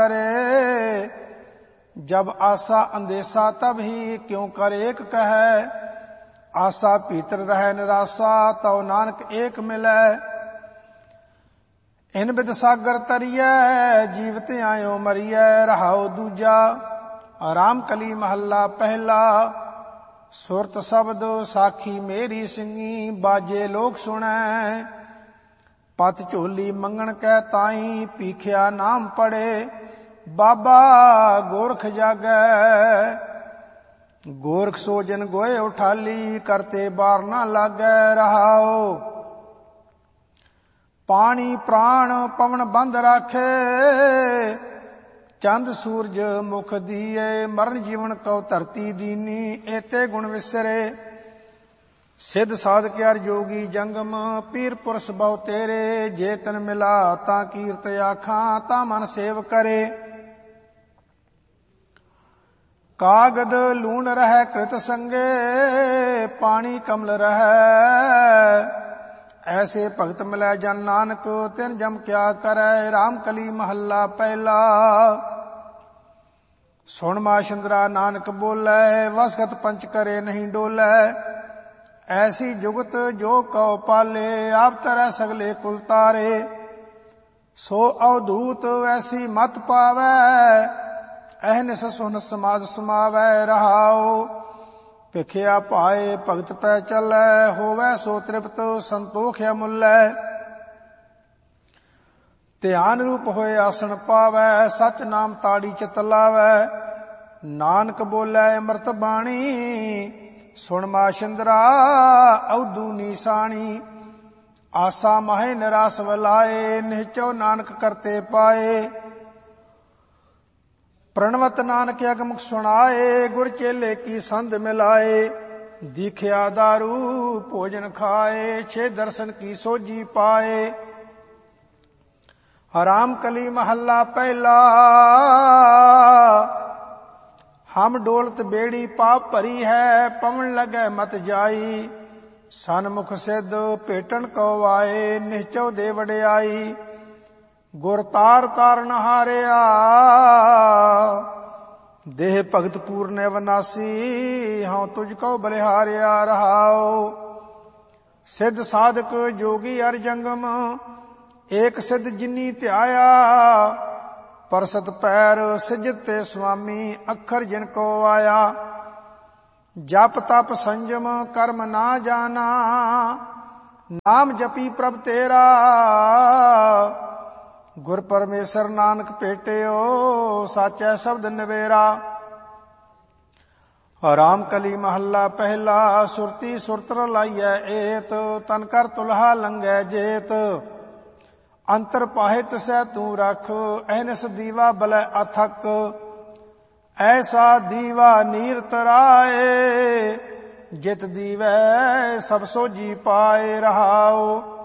करे। जब आशा अंदेशा तब ही क्यों कर एक कहे। आशा भीतर रहे निराशा तव नानक एक मिलै। इन बिद सागर तरियै जीवत आयो मरियै। रहाओ दूजा राम कली महला पहला। सुरत शब्द साखी मेरी सिंगी बाजे लोक सुनै। पत झोली मंगण कै ताई पीखिया नाम पड़े। बाबा गोरख जागै गोरख सो जन गोए उठाली करते बार ना लागै। रहाओ पानी प्राण पवन बंद राखे। चंद सूरज मुख दिए मरण जीवन कौ धरती दीनी। एते गुण विसरे सिद्ध साधक यार जोगी जंगम पीर पुरुष बहु तेरे। जे तन मिला ता कीर्त आखां ता मन सेव करे। कागद लूण रह कृत संगे पानी कमल रह। ऐसे भगत मिलै जन नानक तिन जम क्या करे। राम कली महला पहला। सुन माशंदरा नानक बोलै वसगत पंच करे नहीं डोलै। ऐसी जुगत जो कौ पाले आप तरह सगले कुल तारे। सो अवधूत ऐसी मत पावै अहनिस सुन समाज समावै। रहाओ भिखिया पाए भगत पै चलै होवै सो तृप्त संतोख अमुलै। ध्यान रूप होए आसन पावै सच नाम ताड़ी चित लावै। नानक बोलै अमृत बाणी सुन माशिंदरा अवधू नीसाणी। आसा माहे निराश वलाए निहचो नानक करते पाए। प्रणवत नानक अगमुख सुनाए गुर चेले की संध मिलाए। दीखिया दारू भोजन खाए छे दर्शन की सोजी पाए। राम कली महला पहला। हम डोलत बेड़ी पाप भरी है पवन लगे मत जाई। सनमुख सिद्ध भेटन को आए निहचो दे वडियाई। गुर तार तारन हारिया देह भगत पूर्ण अविनाशी। हाँ तुझको बलिहारिया। रहाओ सिद्ध साधक जोगी अर जंगम एक सिद्ध जिनी ध्याया। परसत पैर सिजते स्वामी अखर जिनको आया। जप तप संजम कर्म ना जाना नाम जपी प्रभ तेरा। गुर परमेश्वर नानक भेटियो साचै शब्द नवेरा। राम कली महला पहला। सुरती सुरतर लाइयै एत तन कर तुल्हा लंघै जेत। अंतर पाहे तिसै तू रख अहनिस दीवा बलै अथक। ऐसा दीवा नीर तराए जित दीवै सब सोजी पाए। रहाओ